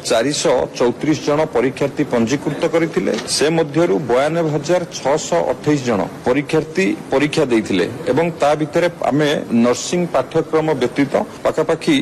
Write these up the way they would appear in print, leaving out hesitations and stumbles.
434 जन परीक्षार्थी पंजीकृत करथिले से मध्यरु 92,628 जन परीक्षार्थी परीक्षा देथिले एवं ता भितरे आमे नर्सिंग पाठ्यक्रम व्यतीत पाखापाखि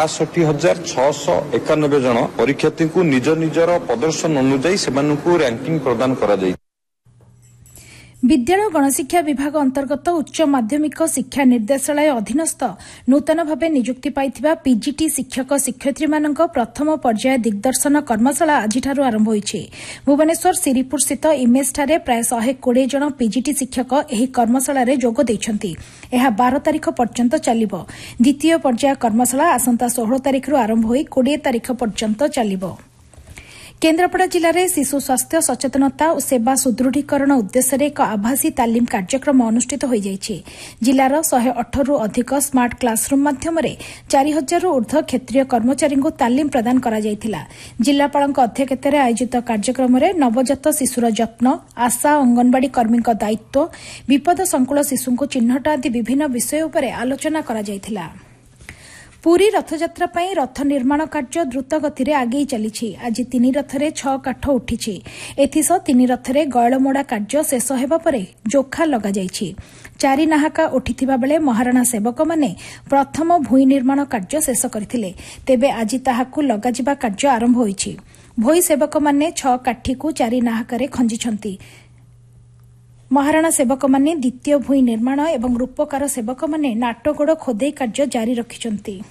62,691 जन परीक्षार्थी को निज निजर प्रदर्शन अनुसार सेमानकु रैंकिंग प्रदान करा जाय। विद्यालय गणशिक्षा विभाग अंतर्गत उच्च माध्यमिक शिक्षा निर्देशालय अधीनस्थ नूतन भाव नियुक्ति पाइथिबा पीजीटी शिक्षक शिक्षयित्री मानक प्रथम पर्याय दिग्दर्शन कर्मशाला आजिठारु आरंभ होईछि। भुवनेश्वर सिरीपुर स्थित इमेज ठारे प्राय 120 जन पीजीटी शिक्षक एही कर्मशाला रे जोग दैछन्ति। एहा 12 तारिख पर्यंत चलिबो। द्वितीय पर्याय कर्मशाला आसंता 16 तारिखरु आरंभ होई 20 तारिख पर्यंत चलिबो। केन्द्रापड़ा जिले में शिशु स्वास्थ्य सचेतनता और सेवा सुदृढ़ीकरण उद्देश्य एक आभासी तालीम कार्यक्रम अनुष्ठित हो जाइए। जिलार 118 रु अधिक स्मार्ट क्लासरूम माध्यम 4000 रु ऊर्ध्व क्षेत्रीय कर्मचारी को तालीम प्रदान करा जायथिला। जिलापाल अध्यक्षतार आयोजित कार्यक्रम में नवजात शिशुर जत्न, आशा अंगनवाड़ी कर्मी दायित्व, विपद संकुल शिशु को चिन्हट आदि विभिन्न विषय उपर आलोचना करा जायथिला। पुरी रथयात्रा पर रथ निर्माण कार्य द्रुत गति में आगे चली। आज 3 रथरे 6 काठ उठी। एथिस 3 रथरे गयलमोड़ा कार्य शेष होगा पर जोखा लग जाइछि। 4 नाहाका उठिथिबा बेले महाराणा सेवक माने प्रथम भूई निर्माण कार्य शेष करथिले। तेबे आज ताहाकु लगाजिबा कार्य आरंभ होईछि। भोई सेवक माने 6 काठी को 4 नाहाकारे खंजिछंती। महाराणा सेवक माने द्वितीय भूई निर्माण एवं रूपकार सेवक माने नाटगोड़ खोदे कार्य जारी रखिछंती।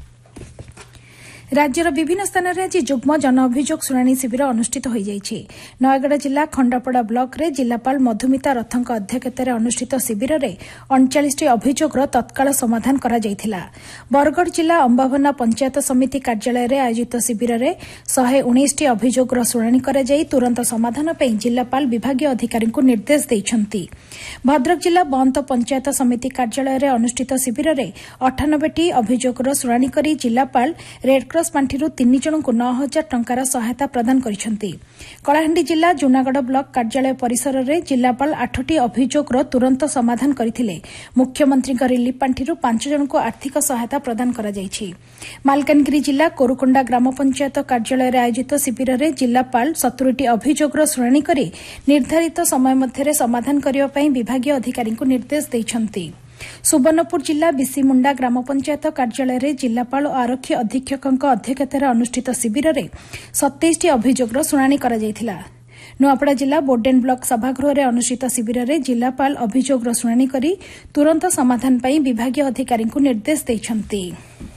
राज्यर विभिन्न स्थान में आज जुग्म जन अभियोग शुणाणी शिविर अनुष्ठित हो जाइए। नयगढ़ जिला खंडापड़ा ब्लॉक रे जिलापाल मधुमिता रथଙ୍କ अध्यक्षतार अनुष्ठित शिविर में 39 अभियोगर तत्काल समाधान करा जायथिला। बरगढ़ जिला अंबाभना पंचायत समिति कार्यालय में आयोजित शिविर में 119 अभियोगर शुणाणी करा जाई तुरंत समाधान पे जिलापाल विभागीय अधिकारी को निर्देश देइछंती। भद्रक जिला बंत पंचायत समिति कार्यालय में अनुष्ठित शिविर में 98 अभियोगर शुणाणी करी जिलापाल रेडक्रॉस पांठि 3 जन को 9,000 टंकार सहायता प्रदान करिसेंती। कलाहांडी जिला जूनागढ़ ब्लॉक कार्यालय परिसर में जिलापाल 8टी अभियोगर तुरंत समाधान करथिले। मुख्यमंत्री रिलीफ पांठि 5 जन को आर्थिक सहायता प्रदान करा जायछि। मालकानगिरी जिला कोरुकोंडा ग्राम पंचायत कार्यालय में आयोजित शिविर में जिलापाल 70टी अभियोगर शुणाणी करी निर्धारित समय मध्य समाधान करने पर विभागीय अधिकारी को निर्देश देइछंती। सुवर्णपुर जिला बिसीमुंडा ग्राम पंचायत कार्यालय में जिलापाल और आरक्षी अधीक्षक अध्यक्षतार अनुष्ठित शिविर में 27टी अभियोगर शुणाणी करा जायथिला। नुआपड़ा जिला बोर्डेन ब्लॉक सभागृह में अनुष्ठित शिविर में जिलापाल अभियोगर शुणाणी करी तुरंत समाधान पर विभागीय अधिकारी को निर्देश देइछंती।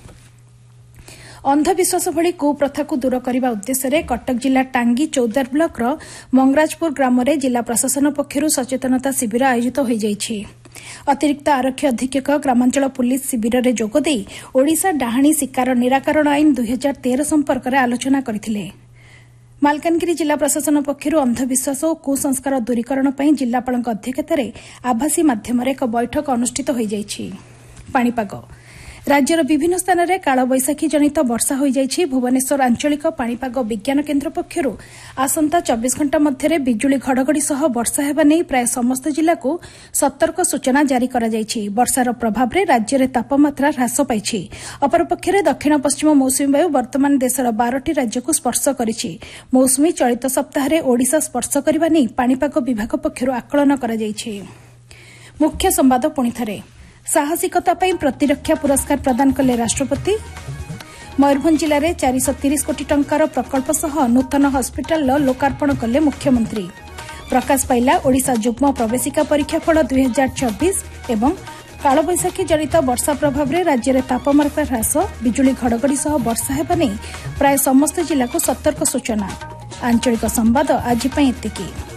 अंधविश्वास भली कुप्रथा को दूर करने उद्देश्य कटक जिला टांगी चौदार ब्लॉक मंगराजपुर ग्राम में जिला प्रशासन पक्षर सचेतनता शिविर आयोजित हो जाइए। अतिरिक्त आरक्षी अधीक्षक ग्रामांचल पुलिस शिविर में जोगदे ओडिशा डाहाणी शिकार निराकरण आईन 2013 संपर्क में आलोचना करथिले। मालकानगिरी जिला प्रशासन पक्षर अंधविश्वास और कुसंस्कार दूरीकरण पर जिलापाल अध्यक्षतार आभासी माध्यम एक बैठक अनुष्ठित हो जाइए। पाणीपाग राज्यर विभिन्न स्थान में कालबैशाखी जनित वर्षा हो जाइए। भुवनेश्वर आंचलिक पाणीपाग विज्ञान केन्द्र पक्षर आसंता 24 घंटा मध्य बिजुली घड़घड़ी सह वर्षा हेबा नहीं प्राय समस्त जिला को सतर्क सूचना जारी करा जाइछि। वर्षार प्रभाव में राज्य में तापमात्रा ह्रास पाइछि। अपरपक्षे दक्षिण पश्चिम मौसुमी वायु वर्तमान देशर 12टी राज्य को स्पर्श करिछि। मौसुमी चलित सप्ताह में ओडिशा स्पर्श करने नहीं पाणीपाग विभाग पक्षर आकलन करा जाइछि। मुख्य संवाद पुणी थरे साहसिकता पर प्रतिरक्षा पुरस्कार प्रदान कले राष्ट्रपति। मयूरभंज जिले में 430 कोटी टंकार प्रकल्प सह नूतन हस्पिटाल लोकार्पण कले मुख्यमंत्री। प्रकाश पाइला ओडिशा जुग्म प्रवेशिका परीक्षाफल 2024 एवं कालबैशाखी जनित वर्षा प्रभाव में राज्य में तापमात्रा ह्रास बिजुली घड़घड़ी सह वर्षा हेबा नहीं प्राय समस्त जिला को सतर्क सूचना। आंचलिक संवाद आज एतिकी।